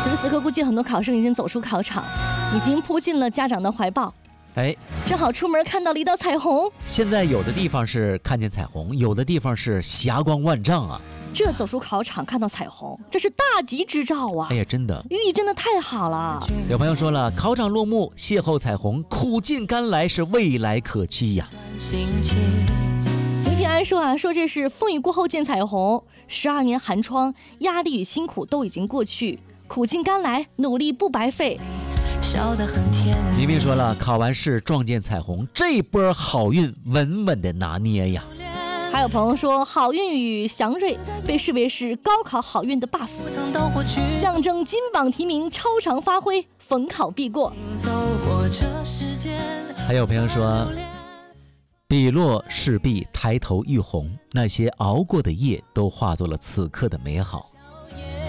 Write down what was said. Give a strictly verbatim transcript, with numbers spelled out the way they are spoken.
此时此刻，估计很多考生已经走出考场，已经扑进了家长的怀抱。 哎， 正好出门看到了一道彩虹。 现在有的地方是看见彩虹，有的地方是霞光万丈啊。 这走出考场看到彩虹，这是大吉之兆啊！ 哎呀，真的， 寓意真的太好了。 有朋友说了，考场落幕，邂逅彩虹，苦尽甘来，是未来可期呀。 林平安说啊，说这是风雨过后见彩虹，十二年寒窗，压力与辛苦都已经过去，苦尽甘来，努力不白费。 明明说了，考完试撞见彩虹，这波好运稳稳的拿捏呀。 还有朋友说，好运与祥瑞被视为是高考好运的 buff， 象征金榜题名、超常发挥，逢考必过。 还有朋友说，笔落势必抬头欲红，那些熬过的夜都化作了此刻的美好。